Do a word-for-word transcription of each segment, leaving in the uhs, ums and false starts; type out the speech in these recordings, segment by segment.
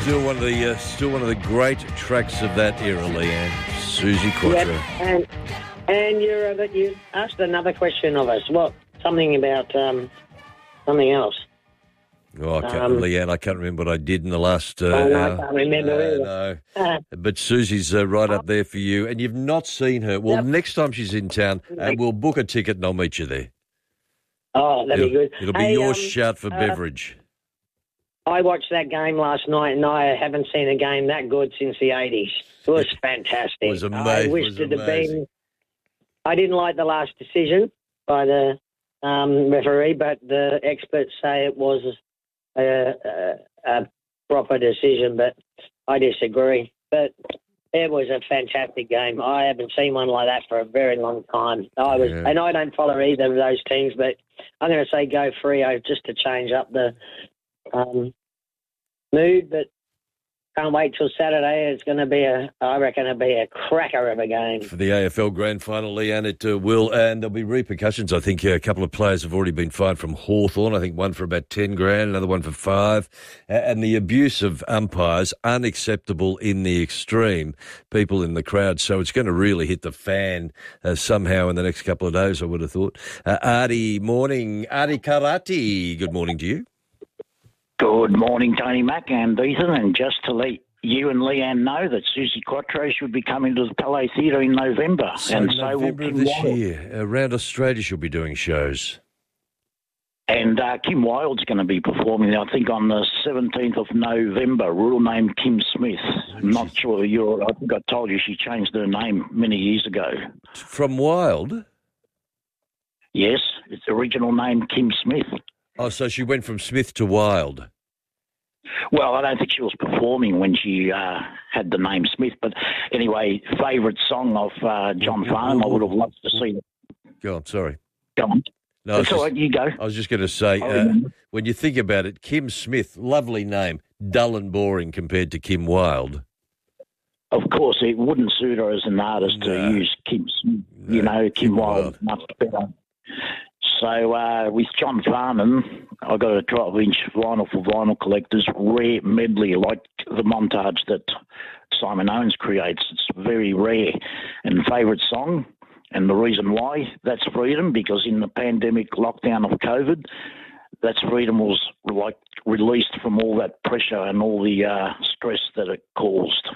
Still one of the uh, still one of the great tracks of that era, Leanne. Suzi Quatro. Yep. And and you're uh, you asked another question of us. What? Something about um, something else. Oh, I can't, Um, Leanne, I can't remember what I did in the last uh, Oh, no, I hour. can't remember Uh, either. no. Uh, But Susie's uh, right up there for you, and you've not seen her. Well, Yep. next time she's in town, uh, we'll book a ticket and I'll meet you there. oh, that'd it'll, be good. It'll be Hey, your um, shout for uh, beverage. I watched that game last night, and I haven't seen a game that good since the eighties. It was fantastic. It was ama- I it wished was it had amazing. been. I didn't like the last decision by the um, referee, but the experts say it was a, a, a proper decision, but I disagree. But it was a fantastic game. I haven't seen one like that for a very long time. I was, Yeah. and I don't follow either of those teams, but I'm going to say go Freo just to change up the um, mood. But can't wait till Saturday. It's going to be a, I reckon it'll be a cracker of a game. For the A F L Grand Final, Leanne, it uh, will, and there'll be repercussions. I think uh, a couple of players have already been fined from Hawthorn. I think one for about ten grand, another one for five. Uh, and the abuse of umpires, unacceptable in the extreme, people in the crowd. So it's going to really hit the fan uh, somehow in the next couple of days, I would have thought. Uh, Artie, morning. Artie Karati, good morning to you. Good morning, Tony Mack and Ethan, and just to let you and Leanne know that Suzi Quatro should be coming to the Palais Theatre in November, So and so will November of Kim this Wilde. year, around Australia she'll be doing shows. And uh, Kim Wilde's going to be performing, I think, on the seventeenth of November. Real name Kim Smith. I'm not sure you're. I think I told you she changed her name many years ago. From Wild? Yes, it's the original name Kim Smith. Oh, so she went from Smith to Wild. Well, I don't think she was performing when she uh, had the name Smith, but anyway, favourite song of uh, John Farnham. I would have loved to see it. Go on, sorry. Go on. No, I was That's all just- right, you go. I was just going to say, I uh, remember. when you think about it, Kim Smith, lovely name, dull and boring compared to Kim Wilde. Of course, it wouldn't suit her as an artist No. to use Kim Smith. You No, know, Kim, Kim Wilde Wilde. is much better. So uh, with John Farnham, I got a twelve-inch vinyl for vinyl collectors, rare medley like the montage that Simon Owens creates. It's very rare. And favourite song, and the reason why, that's Freedom, because in the pandemic lockdown of COVID, that's Freedom was like released from all that pressure and all the uh, stress that it caused.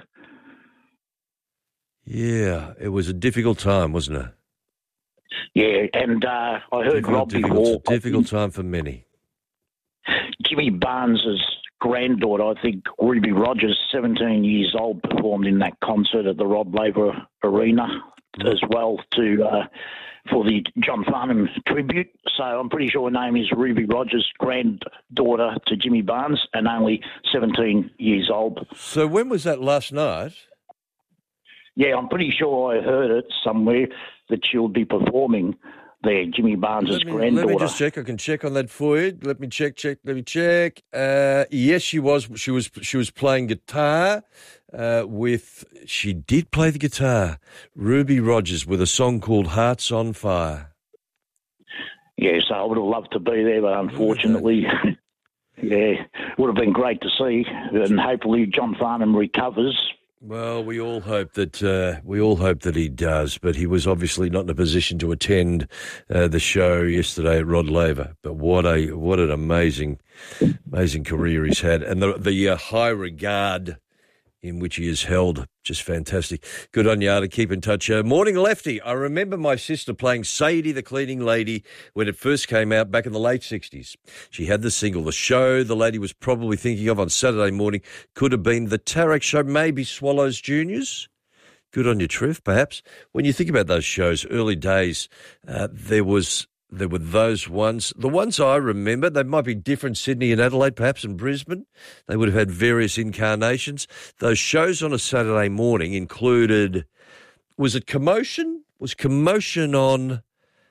Yeah, it was a difficult time, wasn't it? Yeah, and uh, I heard Difficult, Robbie difficult, Walker, difficult time for many. Jimmy Barnes's granddaughter, I think Ruby Rogers, seventeen years old, performed in that concert at the Rod Laver Arena as well to uh, for the John Farnham tribute. So I'm pretty sure her name is Ruby Rogers, granddaughter to Jimmy Barnes, and only seventeen years old. So when was that last night? Yeah, I'm pretty sure I heard it somewhere that she'll be performing there, Jimmy Barnes's Let me, granddaughter. let me just check. I can check on that for you. Let me check, check, let me check. Uh, yes, she was. She was. She was playing guitar uh, with. She did play the guitar. Ruby Rogers with a song called "Hearts on Fire." Yeah, so I would have loved to be there, but unfortunately, yeah, would have been great to see. And hopefully John Farnham recovers. Well, we all hope that uh, we all hope that he does, but he was obviously not in a position to attend uh, the show yesterday at Rod Laver. But what a what an amazing, amazing career he's had, and the the uh, high regard in which he is held, just fantastic. Good on you, to keep in touch. Uh, Morning Lefty. I remember my sister playing Sadie the Cleaning Lady when it first came out back in the late sixties. She had the single. The show the lady was probably thinking of on Saturday morning could have been the Tarek Show, maybe Swallows Juniors. Good on you, Trev, perhaps. When you think about those shows, early days, uh, there was... There were those ones. The ones I remember, they might be different, Sydney and Adelaide, perhaps, and Brisbane. They would have had various incarnations. Those shows on a Saturday morning included, was it Commotion? Was Commotion on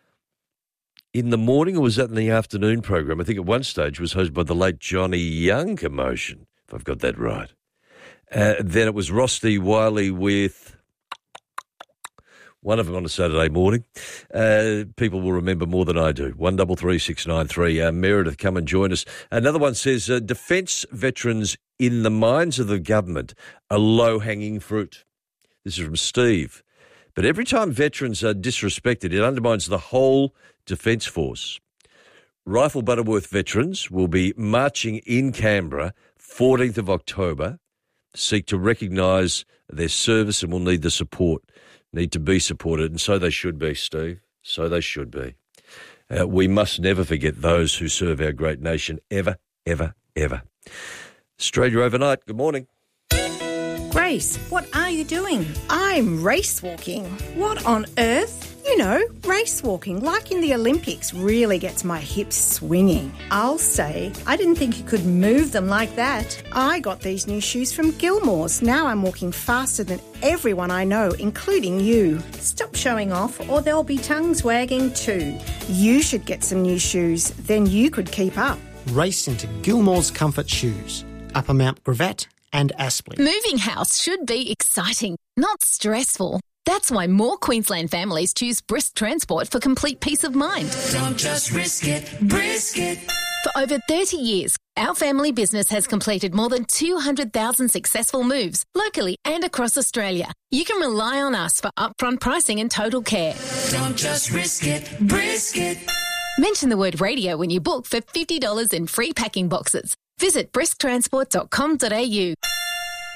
in the morning, or was that in the afternoon program? I think at one stage it was hosted by the late Johnny Young, Commotion, if I've got that right. Uh, then it was Rusty Wiley with... one of them on a Saturday morning. Uh, people will remember more than I do. one double three six nine three. Uh, Meredith, come and join us. Another one says, uh, defence veterans in the minds of the government are low-hanging fruit. This is from Steve. But every time veterans are disrespected, it undermines the whole Defence Force. Rifle Butterworth veterans will be marching in Canberra fourteenth of October, seek to recognise their service and will need the support, need to be supported, and so they should be, Steve. So they should be. Uh, we must never forget those who serve our great nation, ever, ever, ever. Australia Overnight, good morning. Grace, what are you doing? I'm race walking. What on earth? You know, race walking, like in the Olympics, really gets my hips swinging. I'll say, I didn't think you could move them like that. I got these new shoes from Gilmore's. Now I'm walking faster than everyone I know, including you. Stop showing off or there'll be tongues wagging too. You should get some new shoes, then you could keep up. Race into Gilmore's Comfort Shoes, Upper Mount Gravatt and Aspley. Moving house should be exciting, not stressful. That's why more Queensland families choose Brisk Transport for complete peace of mind. Don't just risk it, brisk it. For over thirty years, our family business has completed more than two hundred thousand successful moves locally and across Australia. You can rely on us for upfront pricing and total care. Don't just risk it, brisk it. Mention the word radio when you book for fifty dollars in free packing boxes. Visit brisk transport dot com dot a u.